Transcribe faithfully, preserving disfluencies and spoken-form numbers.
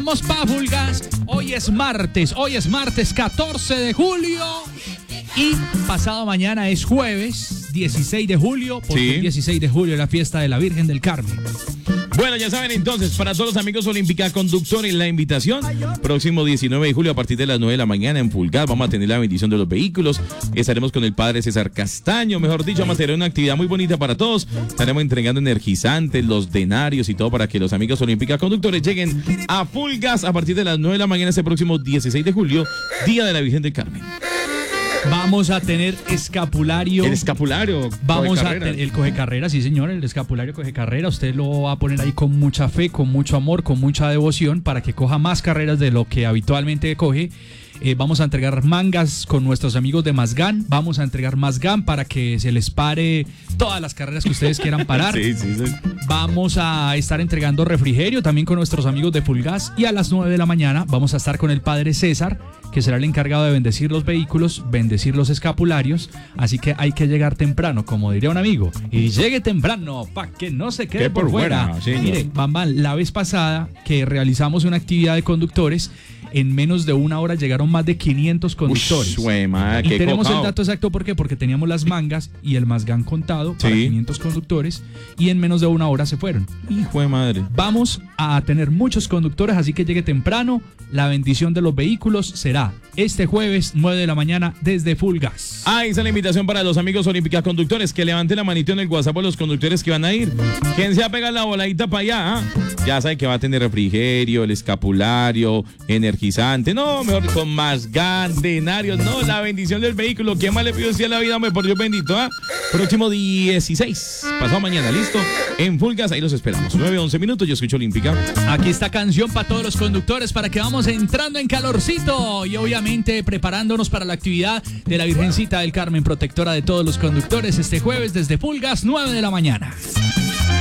vamos pa' Fulgas. Hoy es martes, hoy es martes catorce de julio. Y pasado mañana es jueves dieciséis de julio, porque Sí. el dieciséis de julio es la fiesta de la Virgen del Carmen. Bueno, ya saben entonces, para todos los amigos Olímpica Conductores, la invitación, próximo diecinueve de julio a partir de las nueve de la mañana en Fulgas, vamos a tener la bendición de los vehículos, estaremos con el padre César Castaño, mejor dicho, vamos a tener una actividad muy bonita para todos, estaremos entregando energizantes, los denarios y todo para que los amigos Olímpica Conductores lleguen a Fulgas a partir de las nueve de la mañana este próximo dieciséis de julio, Día de la Virgen del Carmen. Vamos a tener escapulario. El escapulario. Vamos coge a carrera. tener el coge carrera, sí señor, el escapulario coge carrera. Usted lo va a poner ahí con mucha fe, con mucho amor, con mucha devoción para que coja más carreras de lo que habitualmente coge. Eh, vamos a entregar mangas con nuestros amigos de Mazgan. Vamos a entregar Mazgan para que se les pare todas las carreras que ustedes quieran parar. Sí, sí, sí. Vamos a estar entregando refrigerio también con nuestros amigos de Fulgas. Y a las nueve de la mañana vamos a estar con el padre César, que será el encargado de bendecir los vehículos, bendecir los escapularios. Así que hay que llegar temprano, como diría un amigo. Y llegue temprano para que no se quede Que por, por fuera. fuera, señor. Mire, Bambán, la vez pasada que realizamos una actividad de conductores, en menos de una hora llegaron más de quinientos conductores. Uy, güey, madre, Y qué tenemos cocao. el dato exacto, ¿por qué? Porque teníamos las mangas y el Mazgan contado para Sí. quinientos conductores y en menos de una hora se fueron. Hijo de madre. Vamos a tener muchos conductores, así que llegue temprano. La bendición de los vehículos será este jueves, nueve de la mañana, desde Fulgas. Ah, esa es la invitación para los amigos Olímpica Conductores, que levanten la manito en el WhatsApp a los conductores que van a ir. ¿Quién se va a pegar la voladita para allá? ¿Ah? Ya saben que va a tener refrigerio, el escapulario, energizante. No, mejor con más gan, denarios. No, la bendición del vehículo. ¿Quién más le pidió a la vida, hombre? Por Dios bendito. ¿Ah? Próximo dieciséis, pasado mañana, ¿listo? En Fulgas, ahí los esperamos. nueve, once minutos, yo escucho Olímpica. Aquí está canción para todos los conductores para que vamos entrando en calorcito y obviamente preparándonos para la actividad de la Virgencita del Carmen, protectora de todos los conductores, este jueves desde Fulgas, nueve de la mañana.